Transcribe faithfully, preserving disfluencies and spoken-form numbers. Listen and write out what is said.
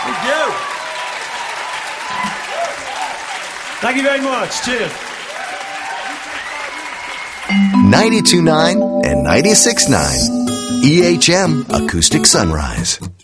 Thank you. Thank you very much. Cheers. ninety-two point nine and ninety-six point nine E H M Acoustic Sunrise.